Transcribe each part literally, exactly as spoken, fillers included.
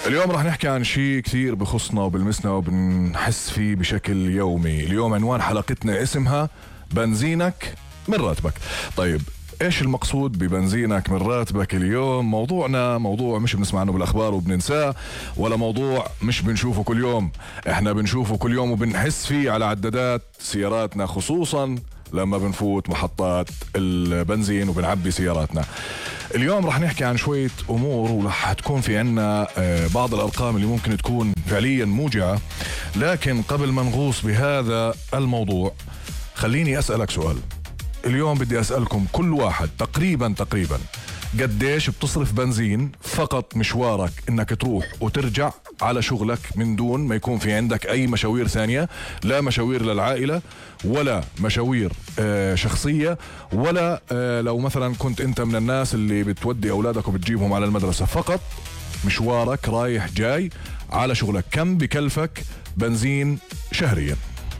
اليوم رح نحكي عن شيء كثير بخصنا وبلمسنا وبنحس فيه بشكل يومي. اليوم عنوان حلقتنا اسمها بنزينك من راتبك. طيب ايش المقصود ببنزينك من راتبك؟ اليوم موضوعنا موضوع مش بنسمع عنه بالاخبار وبننساه، ولا موضوع مش بنشوفه كل يوم، احنا بنشوفه كل يوم وبنحس فيه على عدادات سياراتنا، خصوصا لما بنفوت محطات البنزين وبنعبي سياراتنا. اليوم رح نحكي عن شوية امور ورح تكون في عنا بعض الارقام اللي ممكن تكون فعليا موجعة، لكن قبل ما نغوص بهذا الموضوع خليني اسألك سؤال. اليوم بدي اسألكم كل واحد تقريبا تقريبا قديش بتصرف بنزين فقط مشوارك انك تروح وترجع على شغلك، من دون ما يكون في عندك اي مشاوير ثانية، لا مشاوير للعائلة ولا مشاوير آه شخصية، ولا آه لو مثلا كنت انت من الناس اللي بتودي اولادك وبتجيبهم على المدرسة، فقط مشوارك رايح جاي على شغلك. كم بكلفك بنزين شهريا؟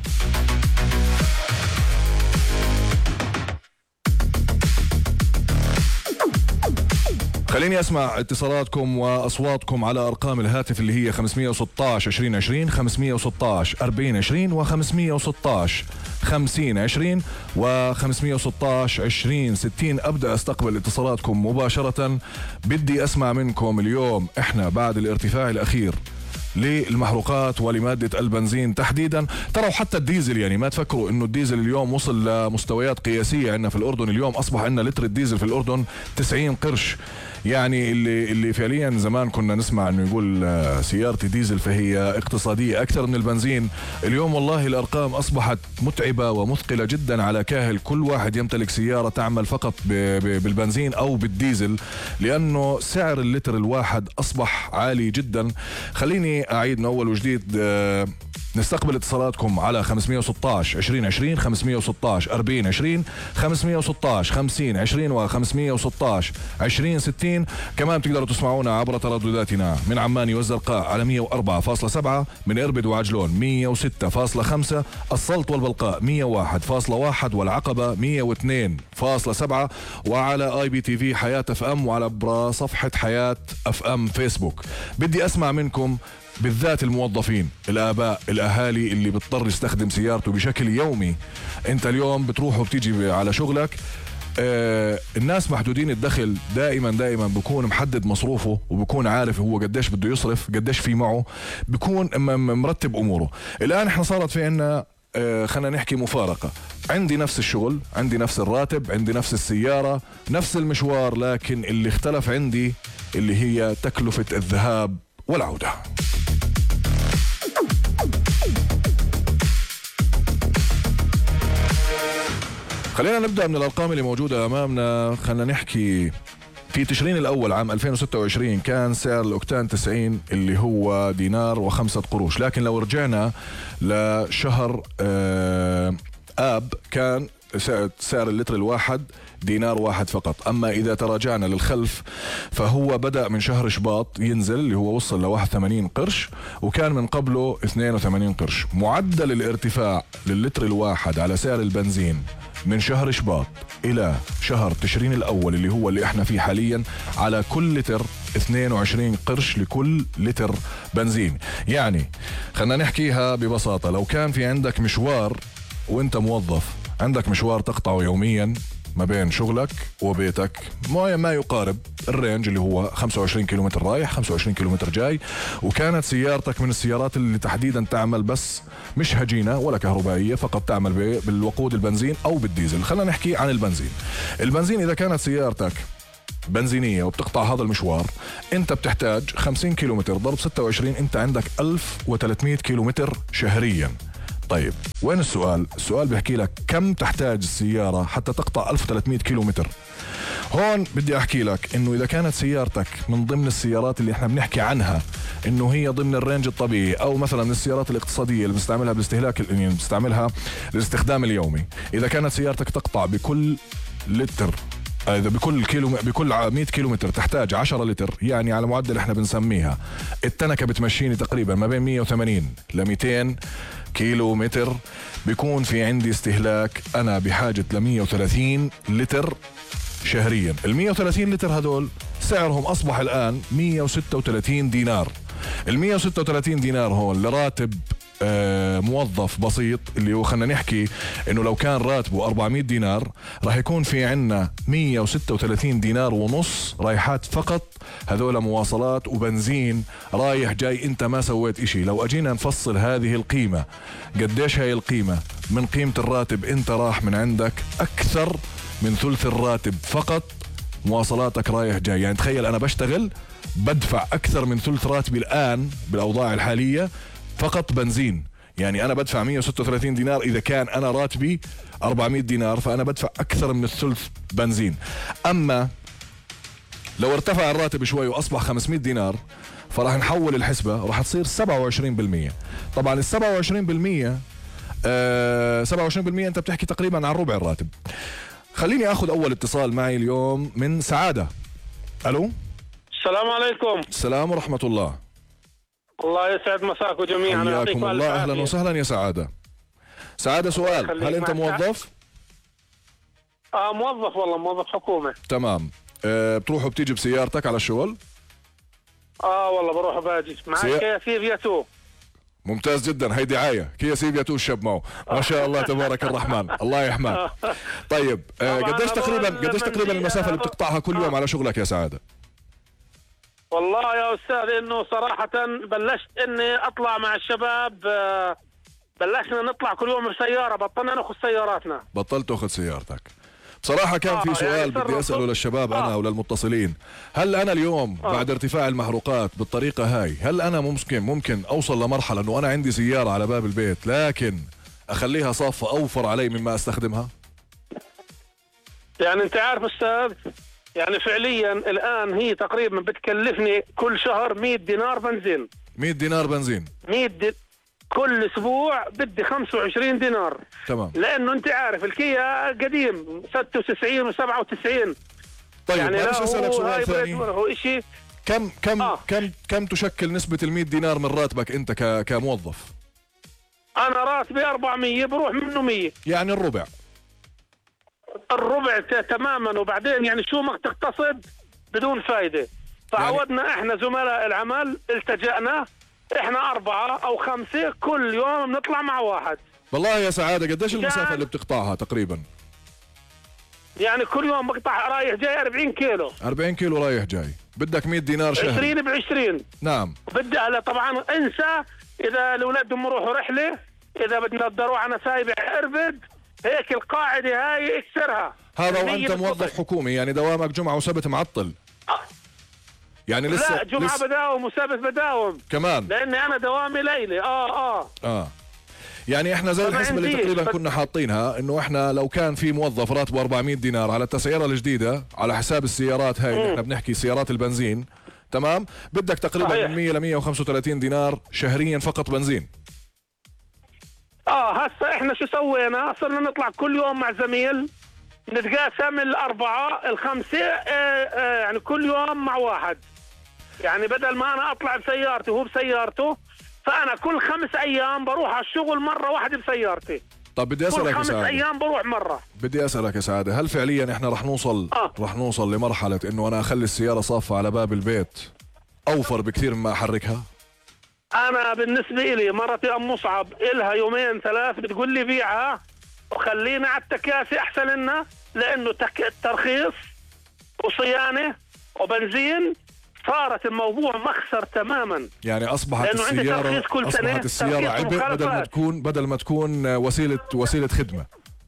خليني اسمع اتصالاتكم واصواتكم على ارقام الهاتف اللي هي خمسمية وستاشر عشرين عشرين، خمسمية وستاشر أربعين عشرين، وخمسمية وستاشر خمسين عشرين، وخمسمية وستاشر عشرين ستين. ابدا استقبل اتصالاتكم مباشرة. بدي اسمع منكم اليوم، احنا بعد الارتفاع الاخير للمحروقات ولمادة البنزين تحديدا، ترى حتى الديزل، يعني ما تفكروا انه الديزل اليوم وصل لمستويات قياسية عندنا في الاردن. اليوم اصبح عندنا لتر الديزل في الاردن تسعين قرش، يعني اللي اللي فعليا زمان كنا نسمع انه يقول سيارتي ديزل فهي اقتصادية اكثر من البنزين. اليوم والله الارقام اصبحت متعبة ومثقلة جدا على كاهل كل واحد يمتلك سيارة تعمل فقط بالبنزين او بالديزل، لانه سعر اللتر الواحد اصبح عالي جدا. خليني اعيد من اول وجديد، نستقبل اتصالاتكم على خمسمية وستاشر عشرين عشرين، خمسمية وستاشر أربعين عشرين، خمسمية وستاشر خمسين عشرين، وخمسمية وستاشر عشرين ستين. كمان بتقدروا تسمعونا عبر تردداتنا من عمان والزرقاء على مية وأربعة فاصلة سبعة، من إربد وعجلون مية وستة فاصلة خمسة، السلط والبلقاء مية وواحد فاصلة واحد، والعقبة مية واثنين فاصلة سبعة، وعلى اي بي تي في حياة اف ام، وعلى برا صفحة حياة اف ام فيسبوك. بدي اسمع منكم بالذات الموظفين، الآباء، الأهالي اللي بتضطر يستخدم سيارته بشكل يومي. أنت اليوم بتروح وبتيجي على شغلك. آه الناس محدودين الدخل، دائما دائما بكون محدد مصروفه وبكون عارف هو قديش بده يصرف، قديش في معه، بكون مرتب أموره. الآن احنا صارت في عنا آه خلينا نحكي مفارقة. عندي نفس الشغل، عندي نفس الراتب، عندي نفس السيارة، نفس المشوار، لكن اللي اختلف عندي اللي هي تكلفة الذهاب والعودة. خلينا نبدأ من الأرقام اللي موجودة أمامنا. خلينا نحكي في تشرين الأول عام ألفين وستة وعشرين كان سعر الأوكتان تسعين اللي هو دينار وخمسة قروش، لكن لو رجعنا لشهر آب كان سعر اللتر الواحد دينار واحد فقط. أما إذا تراجعنا للخلف فهو بدأ من شهر شباط ينزل اللي هو وصل ل واحد وثمانين قرش، وكان من قبله اثنين وثمانين قرش. معدل الارتفاع للتر الواحد على سعر البنزين من شهر شباط إلى شهر تشرين الأول اللي هو اللي احنا فيه حاليا على كل لتر اثنين وعشرين قرش لكل لتر بنزين. يعني خلينا نحكيها ببساطة، لو كان في عندك مشوار وانت موظف، عندك مشوار تقطعه يوميا ما بين شغلك وبيتك ما ما يقارب الرينج اللي هو خمسة وعشرين كيلومتر رايح خمسة وعشرين كيلومتر جاي، وكانت سيارتك من السيارات اللي تحديدا تعمل بس مش هجينة ولا كهربائية، فقط تعمل بالوقود البنزين او بالديزل. خلينا نحكي عن البنزين. البنزين اذا كانت سيارتك بنزينية وبتقطع هذا المشوار، انت بتحتاج خمسين كيلومتر ضرب ستة وعشرين، انت عندك ألف وثلاثمية كيلومتر شهريا. طيب وين السؤال؟ السؤال بيحكي لك كم تحتاج السيارة حتى تقطع ألف وثلاثمية كيلومتر. هون بدي احكي لك انه اذا كانت سيارتك من ضمن السيارات اللي احنا بنحكي عنها انه هي ضمن الرينج الطبيعي، او مثلا السيارات الاقتصادية اللي بنستعملها بالاستهلاك، اللي بنستعملها للاستخدام اليومي، اذا كانت سيارتك تقطع بكل لتر إذا بكل كيلو بكل مية كيلومتر تحتاج عشرة لتر، يعني على معدل احنا بنسميها التنكة بتمشيني تقريبا ما بين مية وثمانين ل مئتين كيلو متر. بيكون في عندي استهلاك انا بحاجة ل مية وثلاثين لتر شهريا. ال مية وثلاثين لتر هدول سعرهم اصبح الان مية وستة وثلاثين دينار. ال مية وستة وثلاثين دينار هون لراتب آه موظف بسيط، اللي هو خلينا نحكي انه لو كان راتبه أربعمية دينار راح يكون في عنا مية وستة وثلاثين دينار ونص رايحات فقط، هذول مواصلات وبنزين رايح جاي، انت ما سويت اشي. لو اجينا نفصل هذه القيمة قديش هاي القيمة من قيمة الراتب، انت راح من عندك اكثر من ثلث الراتب فقط مواصلاتك رايح جاي. يعني تخيل انا بشتغل بدفع اكثر من ثلث راتبي الان بالاوضاع الحالية فقط بنزين. يعني انا بدفع مية وستة وثلاثين دينار، اذا كان انا راتبي أربعمية دينار فانا بدفع اكثر من الثلث بنزين. اما لو ارتفع الراتب شوي واصبح خمسمية دينار فراح نحول الحسبة راح تصير سبعة وعشرين بالمية. طبعا ال سبعة وعشرين بالمية آه سبعة وعشرين بالمية انت بتحكي تقريبا عن ربع الراتب. خليني اخذ اول اتصال معي اليوم من سعادة. الو، السلام عليكم. السلام ورحمة الله. الله يسعد مساكم جميعا. حياكم الله، اهلا وسهلا يا سعادة. سعادة سؤال، هل انت موظف؟ اه موظف والله، موظف حكومة. تمام. أه بتروح وبتيجي بسيارتك على الشغل؟ اه والله بروح وباجي معك سي... كيا سيفيا تو. ممتاز جدا، هي دعاية كيا سيفيا تو الشاب معه ما شاء الله تبارك الرحمن الله يحماك. طيب أه قديش تقريبا قديش تقريبا المسافة اللي بتقطعها كل يوم على شغلك يا سعادة؟ والله يا أستاذ إنه صراحة بلشت إني أطلع مع الشباب، بلشنا نطلع كل يوم بسيارة، بطلنا ناخذ سياراتنا. بطلت تاخذ سيارتك. بصراحة كان آه في سؤال يعني بدي أسأله للشباب آه. أنا وللمتصلين، هل أنا اليوم آه. بعد ارتفاع المحروقات بالطريقة هاي هل أنا ممكن ممكن أوصل لمرحلة إنه أنا عندي سيارة على باب البيت لكن أخليها صافة أوفر علي مما أستخدمها؟ يعني أنت عارف أستاذ، يعني فعليا الآن هي تقريبا بتكلفني كل شهر مية دينار بنزين. مية دينار بنزين مية دي... كل اسبوع بدي خمسة وعشرين دينار. تمام. لانه انت عارف الكيا قديم ستة وتسعين وسبعة وتسعين. طيب يعني معلش اسالك سؤال ثاني، هو شيء كم كم آه. كم كم تشكل نسبة ال مية دينار من راتبك انت ك... كموظف؟ انا راتبي أربعمية بروح منه مية، يعني الربع. الربع تماما. وبعدين يعني شو ما تقتصد بدون فايدة. فعودنا يعني احنا زملاء العمل التجأنا احنا أربعة أو خمسة كل يوم نطلع مع واحد. والله يا سعادة قديش المسافة اللي بتقطعها تقريبا؟ يعني كل يوم بقطع رايح جاي أربعين كيلو. أربعين كيلو رايح جاي، بدك مية دينار شهر. عشرين بعشرين. نعم. بدي هلا طبعا انسى إذا الأولاد بدهم يروحوا رحلة، إذا بدنا نروح أنا سايب ارفد، هيك القاعدة هاي اكسرها. هذا وأنت موظف حكومي، يعني دوامك جمعة وسبت معطل. أه. يعني لسه لا جمعة لسه بداوم وسبت بداوم كمان، لأني أنا دوامي ليلي. آه آه آه يعني احنا زي الحسبة اللي تقريبا بس... كنا حاطينها انه احنا لو كان في موظف راتبه أربعمية دينار على التسعيرة الجديدة على حساب السيارات هاي اللي احنا بنحكي سيارات البنزين، تمام، بدك تقريبا صحيح. من مية ل مية وخمسة وثلاثين دينار شهريا فقط بنزين. اه هسه احنا شو سوينا؟ صرنا نطلع كل يوم مع زميل نتقاسم الأربعة الخمسة اه اه يعني كل يوم مع واحد. يعني بدل ما أنا أطلع بسيارتي وهو بسيارته، فأنا كل خمس أيام بروح على الشغل مرة واحدة بسيارتي. طب بدي أسألك كل خمس يا سعادة، أيام بروح مرة. بدي أسألك يا سعادة، هل فعليا إحنا رح نوصل آه. رح نوصل لمرحلة إنه أنا أخلي السيارة صافة على باب البيت أوفر بكثير مما أحركها؟ أنا بالنسبة لي مرتي أم مصعب إلها يومين ثلاث بتقول لي بيعها وخلينا على التكاسي أحسن لنا، لأنه تك... ترخيص وصيانة وبنزين صارت الموضوع مخسر تماما. يعني اصبحت السياره اصبحت السياره عبء بدل ما تكون بدل ما تكون وسيله وسيله خدمه.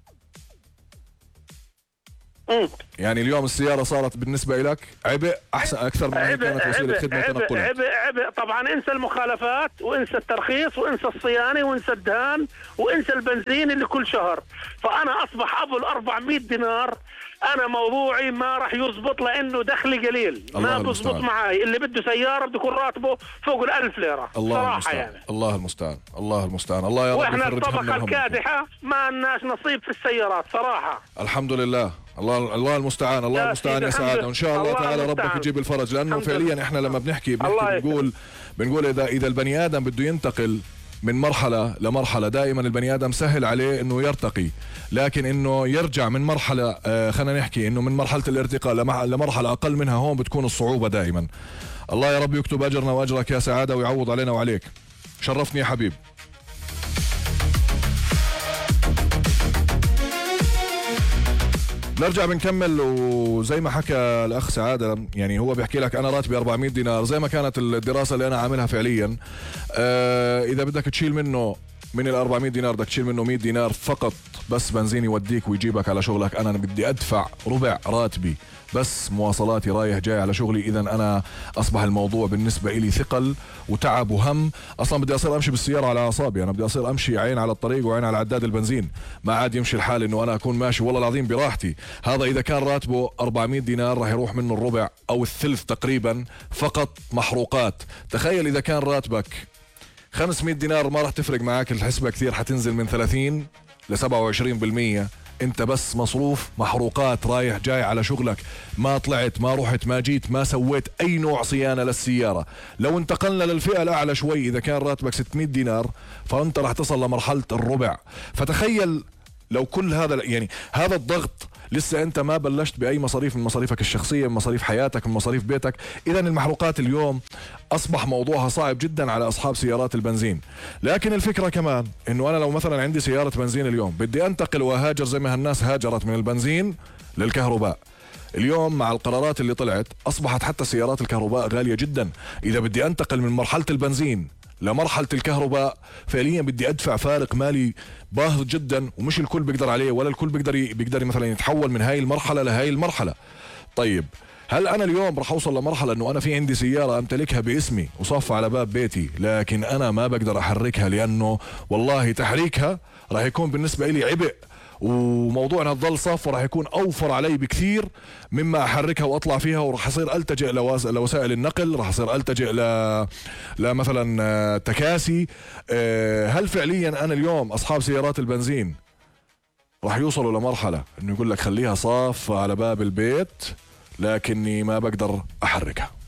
مم. يعني اليوم السياره صارت بالنسبه لك عبء احسن اكثر من هي كانت وسيله خدمه وتنقلات. عبء عبء طبعا. انسى المخالفات وانسى الترخيص وانسى الصيانه وانسى الدهان وانسى البنزين اللي كل شهر. فانا اصبح ابو الأربعمية دينار انا موضوعي ما راح يزبط لانه دخلي قليل، ما بزبط معي. اللي بده سياره بده يكون راتبه فوق الألف ليره الله صراحه المستعان. يعني. الله المستعان الله المستعان الله يا رب يفرج هم. واحنا الطبقه الكادحه ما لناش نصيب في السيارات صراحه. الحمد لله. الله الله المستعان الله المستعان يا سعادة، وان شاء الله, الله تعالى المستعان. ربك يجيب الفرج، لانه فعليا احنا لما بنحكي بنحكي بنقول بنقول اذا اذا البني ادم بده ينتقل من مرحلة لمرحلة. دائما البني آدم سهل عليه انه يرتقي، لكن انه يرجع من مرحلة آه خلينا نحكي انه من مرحلة الارتقاء لمرحلة اقل منها، هون بتكون الصعوبة دائما. الله يا رب يكتب اجرنا واجرك يا سعادة ويعوض علينا وعليك. شرفني يا حبيب. نرجع بنكمل، وزي ما حكى الاخ سعاده يعني هو بيحكي لك انا راتبي أربعمية دينار زي ما كانت الدراسه اللي انا عاملها فعليا. آه اذا بدك تشيل منه من ال أربعمية دينار بدك تشيل منه مية دينار فقط بس بنزين يوديك ويجيبك على شغلك. انا بدي ادفع ربع راتبي بس مواصلاتي رايح جاي على شغلي. اذا انا اصبح الموضوع بالنسبه لي ثقل وتعب وهم. اصلا بدي اصير امشي بالسياره على اعصابي، انا بدي اصير امشي عين على الطريق وعين على عداد البنزين. ما عاد يمشي الحال انه انا اكون ماشي والله العظيم براحتي. هذا اذا كان راتبه أربعمية دينار راح يروح منه الربع او الثلث تقريبا فقط محروقات. تخيل اذا كان راتبك خمسمية دينار ما راح تفرق معك الحسبه كثير، حتنزل من ثلاثين ل سبعة وعشرين بالمية. انت بس مصروف محروقات رايح جاي على شغلك، ما طلعت ما رحت ما جيت ما سويت اي نوع صيانة للسيارة. لو انتقلنا للفئة الاعلى شوي اذا كان راتبك ستمية دينار فانت راح تصل لمرحلة الربع. فتخيل لو كل هذا يعني هذا الضغط لسه انت ما بلشت باي مصاريف من مصاريفك الشخصيه، من مصاريف حياتك، من مصاريف بيتك. اذا المحروقات اليوم اصبح موضوعها صعب جدا على اصحاب سيارات البنزين. لكن الفكره كمان انه انا لو مثلا عندي سياره بنزين اليوم بدي انتقل واهاجر زي ما هالناس هاجرت من البنزين للكهرباء. اليوم مع القرارات اللي طلعت اصبحت حتى سيارات الكهرباء غاليه جدا. اذا بدي انتقل من مرحله البنزين لمرحلة الكهرباء فعليا بدي ادفع فارق مالي باهظ جدا، ومش الكل بيقدر عليه ولا الكل بيقدر بيقدر مثلا يتحول من هاي المرحلة لهاي المرحلة. طيب هل انا اليوم رح اوصل لمرحلة انه انا في عندي سيارة امتلكها باسمي وصف على باب بيتي لكن انا ما بقدر احركها لانه والله تحريكها رح يكون بالنسبة لي عبء، وموضوع انها تظل صافة راح يكون اوفر علي بكثير مما احركها واطلع فيها، وراح اصير التجئ لوسائل النقل، راح اصير التجئ ل لمثلا تكاسي. هل فعليا انا اليوم اصحاب سيارات البنزين راح يوصلوا لمرحلة انه يقول لك خليها صافة على باب البيت لكني ما بقدر احركها؟